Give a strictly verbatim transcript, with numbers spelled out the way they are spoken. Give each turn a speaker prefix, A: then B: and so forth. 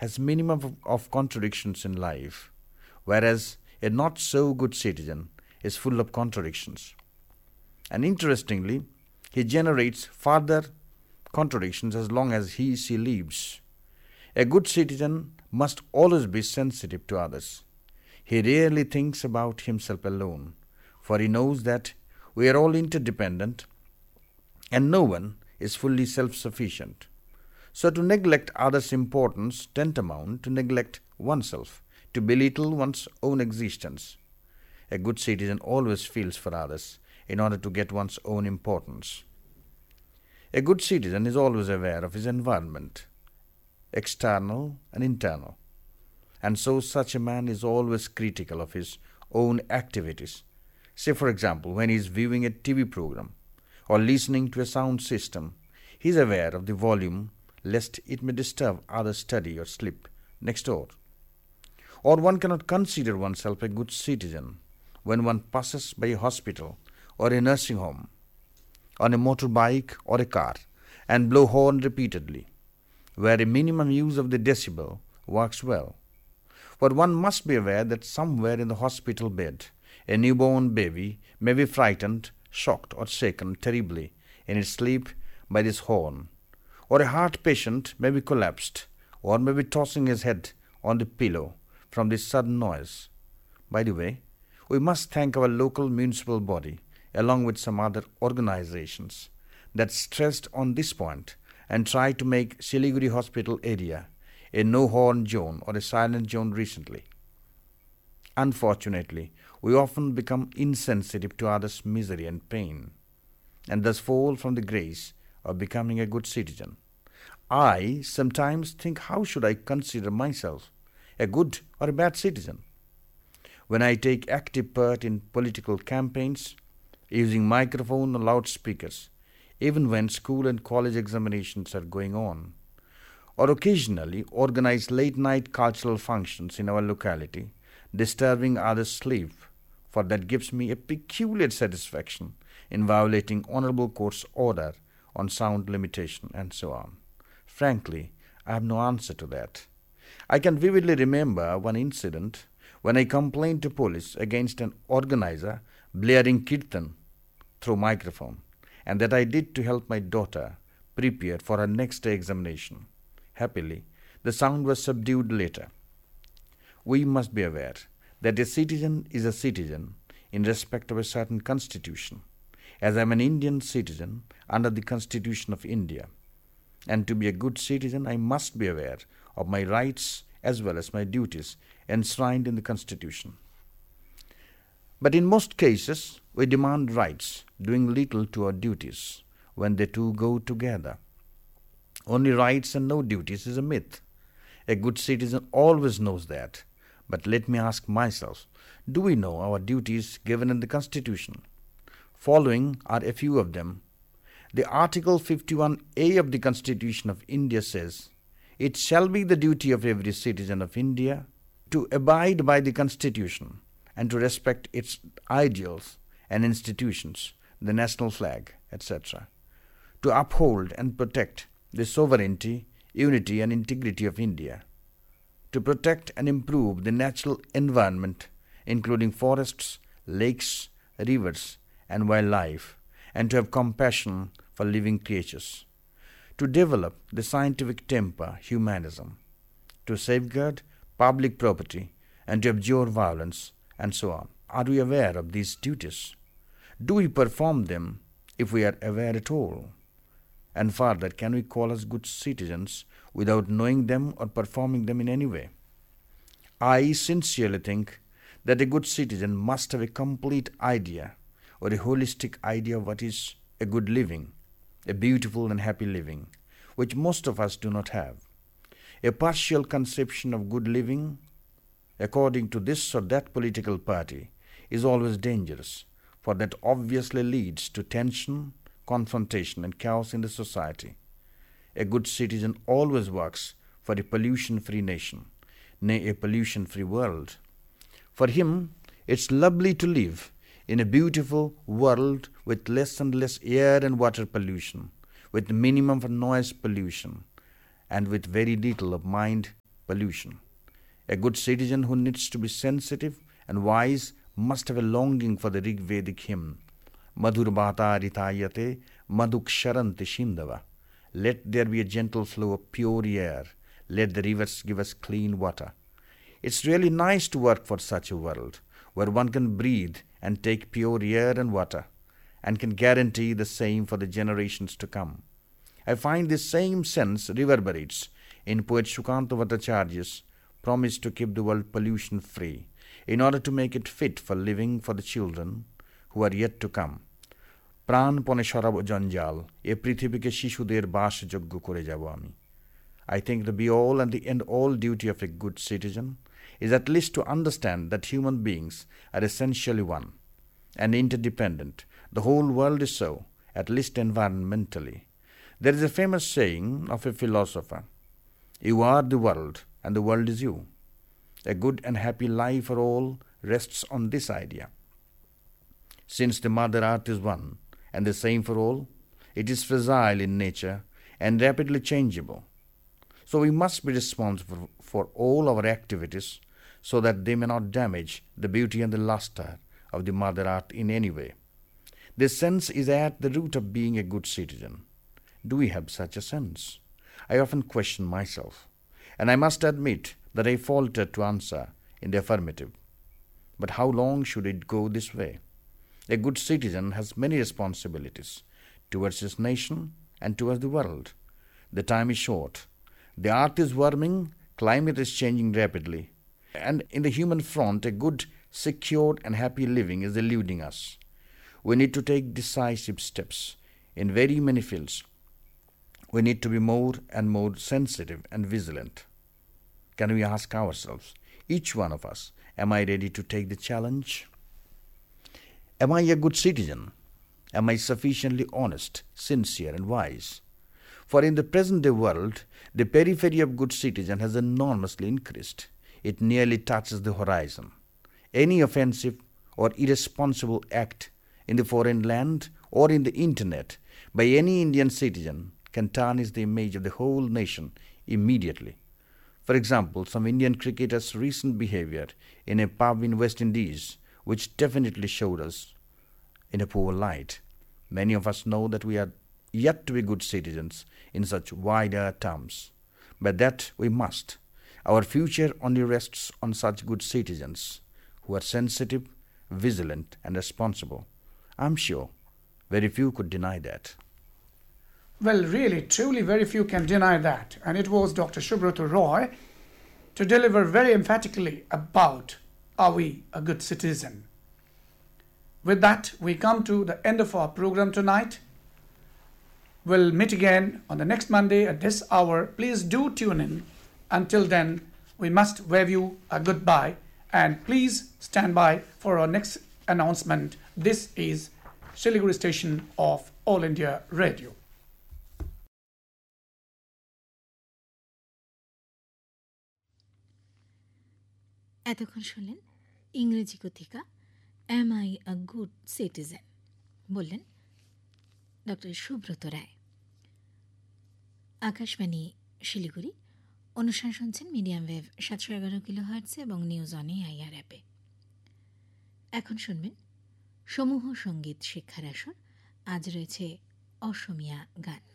A: has minimum of, of contradictions in life, whereas a not so good citizen is full of contradictions. And interestingly, he generates further contradictions as long as he she lives. A good citizen must always be sensitive to others. He rarely thinks about himself alone, for he knows that we are all interdependent and no one is fully self-sufficient. So to neglect others' importance tantamount to neglect oneself, to belittle one's own existence. A good citizen always feels for others in order to get one's own importance. A good citizen is always aware of his environment, external and internal, and so such a man is always critical of his own activities. Say, for example, when he is viewing a T V program or listening to a sound system, he is aware of the volume lest it may disturb others' study or sleep next door. Or one cannot consider oneself a good citizen when one passes by a hospital or a nursing home, on a motorbike or a car, and blow horn repeatedly, where a minimum use of the decibel works well. But one must be aware that somewhere in the hospital bed, a newborn baby may be frightened, shocked, or shaken terribly in its sleep by this horn, or a heart patient may be collapsed, or may be tossing his head on the pillow from this sudden noise. By the way, we must thank our local municipal body, along with some other organizations, that stressed on this point and tried to make Siliguri hospital area a no-horn zone or a silent zone recently. Unfortunately, we often become insensitive to others' misery and pain, and thus fall from the grace of becoming a good citizen. I sometimes think, how should I consider myself, a good or a bad citizen? When I take active part in political campaigns, using microphone or loudspeakers, even when school and college examinations are going on, or occasionally organize late-night cultural functions in our locality, disturbing others' sleep, for that gives me a peculiar satisfaction in violating honorable court's order on sound limitation and so on. Frankly, I have no answer to that. I can vividly remember one incident when I complained to police against an organizer blaring kirtan through microphone, and that I did to help my daughter prepare for her next day examination. Happily, the sound was subdued later. We must be aware that a citizen is a citizen in respect of a certain constitution, as I am an Indian citizen under the Constitution of India. And to be a good citizen, I must be aware of my rights as well as my duties enshrined in the Constitution. But in most cases, we demand rights, doing little to our duties, when the two go together. Only rights and no duties is a myth. A good citizen always knows that. But let me ask myself, do we know our duties given in the Constitution? Following are a few of them. The Article fifty-one A of the Constitution of India says, "It shall be the duty of every citizen of India to abide by the Constitution and to respect its ideals and institutions, the national flag, et cetera, to uphold and protect the sovereignty, unity and integrity of India, to protect and improve the natural environment, including forests, lakes, rivers and wildlife, and to have compassion for living creatures, to develop the scientific temper, humanism, to safeguard public property and to abjure violence, and so on." Are we aware of these duties? Do we perform them if we are aware at all? And further, can we call us good citizens without knowing them or performing them in any way? I sincerely think that a good citizen must have a complete idea or a holistic idea of what is a good living, a beautiful and happy living, which most of us do not have. A partial conception of good living, according to this or that political party, is always dangerous, for that obviously leads to tension, confrontation and chaos in the society. A good citizen always works for a pollution-free nation, nay, a pollution-free world. For him, it's lovely to live in a beautiful world with less and less air and water pollution, with minimum of noise pollution, and with very little of mind pollution. A good citizen who needs to be sensitive and wise must have a longing for the Rig Vedic hymn, Madhur Bhata Ritayate Madhuksharanti Shindava. Let there be a gentle flow of pure air. Let the rivers give us clean water. It's really nice to work for such a world, where one can breathe and take pure air and water, and can guarantee the same for the generations to come. I find this same sense reverberates in poet Sukanta Bhattacharya's promise to keep the world pollution-free, in order to make it fit for living for the children who are yet to come. প্রাণপণে সরাব জঞ্জাল এ পৃথিবীকে শিশুদের বাসযোগ্য করে যাব আমি. I think the be-all and the end-all duty of a good citizen is at least to understand that human beings are essentially one and interdependent. The whole world is so, at least environmentally. There is a famous saying of a philosopher, "You are the world, and the world is you." A good and happy life for all rests on this idea. Since the Mother Earth is one and the same for all, it is fragile in nature and rapidly changeable. So we must be responsible for all our activities so that they may not damage the beauty and the luster of the Mother Earth in any way. This sense is at the root of being a good citizen. Do we have such a sense? I often question myself, and I must admit that I falter to answer in the affirmative. But how long should it go this way? A good citizen has many responsibilities towards his nation and towards the world. The time is short. The earth is warming, climate is changing rapidly, and in the human front, a good, secure, and happy living is eluding us. We need to take decisive steps in very many fields. We need to be more and more sensitive and vigilant. Can we ask ourselves, each one of us, am I ready to take the challenge? Am I a good citizen? Am I sufficiently honest, sincere, and wise? For in the present-day world, the periphery of good citizen has enormously increased. It nearly touches the horizon. Any offensive or irresponsible act in the foreign land or in the internet by any Indian citizen can tarnish the image of the whole nation immediately. For example, some Indian cricketers' recent behavior in a pub in West Indies, which definitely showed us in a poor light. Many of us know that we are yet to be good citizens in such wider terms, but that we must. Our future only rests on such good citizens who are sensitive, vigilant, and responsible. I'm sure very few could deny that.
B: Well, really, truly, very few can deny that. And it was Doctor Subrata Roy to deliver very emphatically about, are we a good citizen? With that, we come to the end of our program tonight. We'll meet again on the next Monday at this hour. Please do tune in. Until then, we must wave you a goodbye. And please stand by for our next announcement. This is Siliguri station of All India Radio.
C: এতক্ষণ শুনলেন ইংরেজি কথিকা am I a good citizen, বললেন doctor Subrata Roy. Akashvani Siliguri, অনুষ্ঠান শুনছেন medium wave সাতশো এগারো kilo হার্টসে এবং নিউজ অন আইআর অ্যাপে। এখন শুনবেন সমূহ সঙ্গীত শিক্ষার আসর। আজ রয়েছে অসমীয়া গান।